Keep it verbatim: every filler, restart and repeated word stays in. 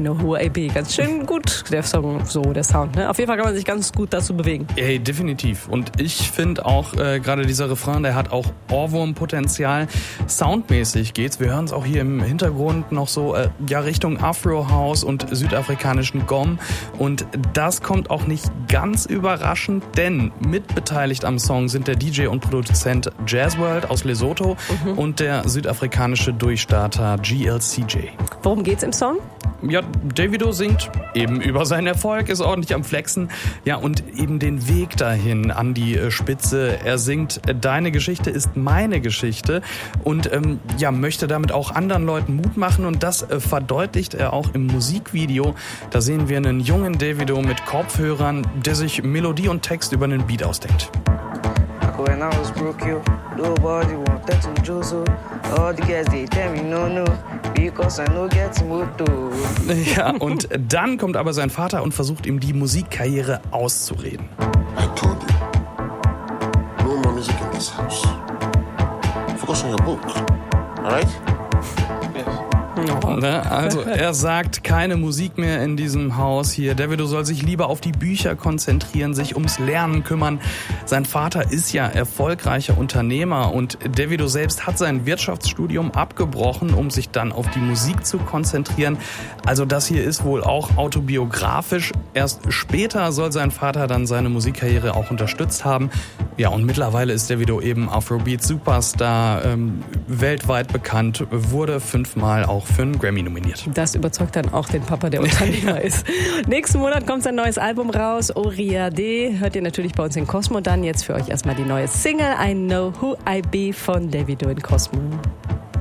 Know Who I Be. Ganz schön gut, der Song, so der Sound. Ne? Auf jeden Fall kann man sich ganz gut dazu bewegen. Ey, definitiv. Und ich finde auch, äh, gerade dieser Refrain, der hat auch Ohrwurmpotenzial. Soundmäßig geht's. Wir hören es auch hier im Hintergrund noch so äh, ja Richtung Afro-House und südafrikanischen Gom. Und das kommt auch nicht ganz überraschend, denn mitbeteiligt am Song sind der D J und Produzent Jazzworld aus Lesotho mhm. und der südafrikanische Durchstarter G L C J. Worum geht's im Song? Ja, Davido singt eben über seinen Erfolg, ist ordentlich am Flexen. Ja, und eben den Weg dahin an die Spitze. Er singt, deine Geschichte ist meine Geschichte und ähm, ja, möchte damit auch anderen Leuten Mut machen und das äh, verdeutlicht er auch im Musikvideo. Da sehen wir einen jungen Davido mit Kopfhörern, der sich Melodie und Text über einen Beat ausdenkt. When I was broke, you, nobody wanted to Joso. All the guys, they tell me no, no, because I no get moto. Ja, und dann kommt aber sein Vater und versucht ihm die Musikkarriere auszureden. I told you, no more music in this house. Focus on your book, alright? Also er sagt, keine Musik mehr in diesem Haus hier. Davido soll sich lieber auf die Bücher konzentrieren, sich ums Lernen kümmern. Sein Vater ist ja erfolgreicher Unternehmer und Davido selbst hat sein Wirtschaftsstudium abgebrochen, um sich dann auf die Musik zu konzentrieren. Also das hier ist wohl auch autobiografisch. Erst später soll sein Vater dann seine Musikkarriere auch unterstützt haben. Ja, und mittlerweile ist Davido eben Afrobeat-Superstar, ähm, weltweit bekannt, wurde fünfmal auch für einen Grammy nominiert. Das überzeugt dann auch den Papa, der Unternehmer ist. Nächsten Monat kommt sein neues Album raus, Oriade. Hört ihr natürlich bei uns in Cosmo. Dann jetzt für euch erstmal die neue Single I Know Who I Be von Davido in Cosmo.